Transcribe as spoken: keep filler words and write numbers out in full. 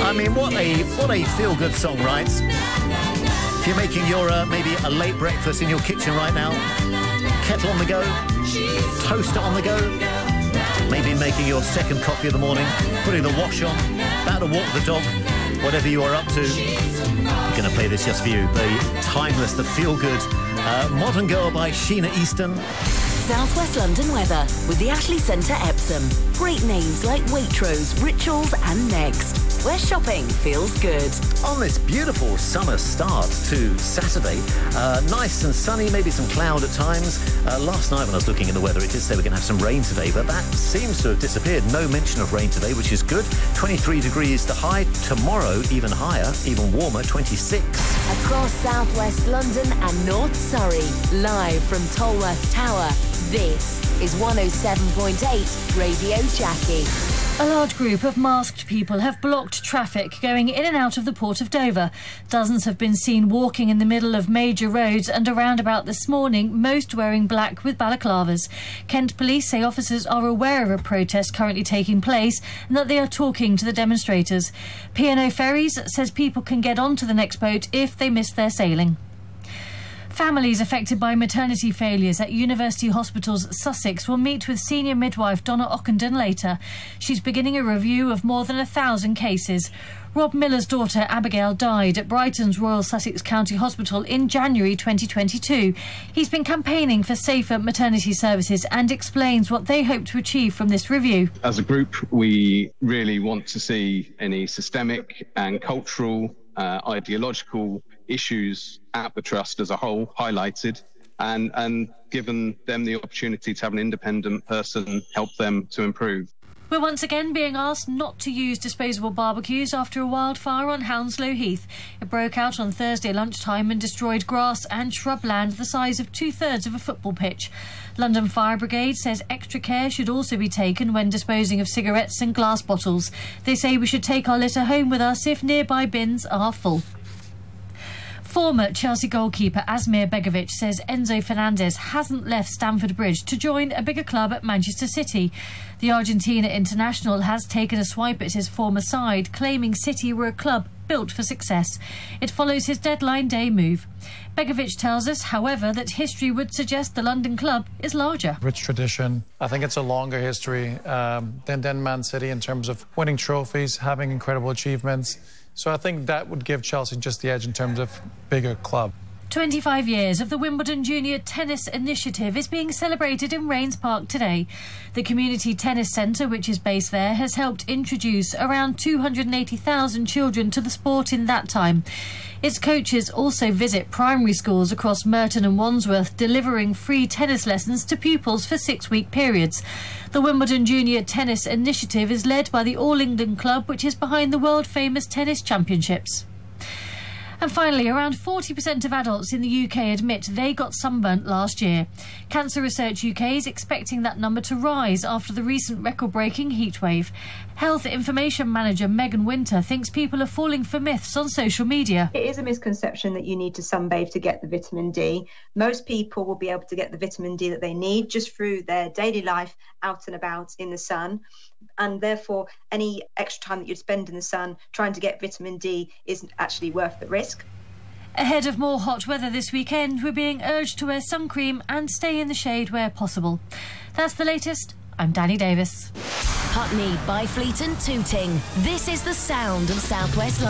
I mean, what a what a feel-good song, right? If you're making your uh, maybe a late breakfast in your kitchen right now, kettle on the go, toaster on the go, maybe making your second coffee of the morning, putting the wash on, about to walk the dog, whatever you are up to, we're going to play this just for you. The timeless, the feel-good uh, Modern Girl by Sheena Easton. South West London weather with the Ashley Centre Epsom. Great names like Waitrose, Rituals and Next, where shopping feels good. On this beautiful summer start to Saturday, uh, nice and sunny, maybe some cloud at times. Uh, last night when I was looking at the weather, it did say we're going to have some rain today, but that seems to have disappeared. No mention of rain today, which is good. twenty-three degrees the high. Tomorrow, even higher, even warmer, twenty-six. Across South West London and North Surrey, live from Tolworth Tower, this is one oh seven point eight Radio Jackie. A large group of masked people have blocked traffic going in and out of the Port of Dover. Dozens have been seen walking in the middle of major roads and around about this morning, most wearing black with balaclavas. Kent Police say officers are aware of a protest currently taking place and that they are talking to the demonstrators. P and O Ferries says people can get onto the next boat if they miss their sailing. Families affected by maternity failures at University Hospitals Sussex will meet with senior midwife Donna Ockenden later. She's beginning a review of more than a thousand cases. Rob Miller's daughter Abigail died at Brighton's Royal Sussex County Hospital in January twenty twenty-two. He's been campaigning for safer maternity services and explains what they hope to achieve from this review. As a group, we really want to see any systemic and cultural, uh, ideological issues at the Trust as a whole highlighted and, and given them the opportunity to have an independent person help them to improve. We're once again being asked not to use disposable barbecues after a wildfire on Hounslow Heath. It broke out on Thursday lunchtime and destroyed grass and shrubland the size of two-thirds of a football pitch. London Fire Brigade says extra care should also be taken when disposing of cigarettes and glass bottles. They say we should take our litter home with us if nearby bins are full. Former Chelsea goalkeeper Asmir Begovic says Enzo Fernandez hasn't left Stamford Bridge to join a bigger club at Manchester City. The Argentina international has taken a swipe at his former side, claiming City were a club built for success. It follows his deadline day move. Begovic tells us, however, that history would suggest the London club is larger. Rich tradition. I think it's a longer history um, than, than Man City in terms of winning trophies, having incredible achievements. So I think that would give Chelsea just the edge in terms of bigger club. twenty-five years of the Wimbledon Junior Tennis Initiative is being celebrated in Rains Park today. The Community Tennis Centre, which is based there, has helped introduce around two hundred eighty thousand children to the sport in that time. Its coaches also visit primary schools across Merton and Wandsworth, delivering free tennis lessons to pupils for six-week periods. The Wimbledon Junior Tennis Initiative is led by the All England Club, which is behind the world-famous tennis championships. And finally, around forty percent of adults in the U K admit they got sunburnt last year. Cancer Research U K is expecting that number to rise after the recent record-breaking heatwave. Health Information Manager Megan Winter thinks people are falling for myths on social media. It is a misconception that you need to sunbathe to get the vitamin D. Most people will be able to get the vitamin D that they need just through their daily life out and about in the sun. And therefore, any extra time that you'd spend in the sun trying to get vitamin D isn't actually worth the risk. Ahead of more hot weather this weekend, we're being urged to wear sun cream and stay in the shade where possible. That's the latest. I'm Danny Davis. Putney, Byfleet and Tooting. This is the sound of South West London.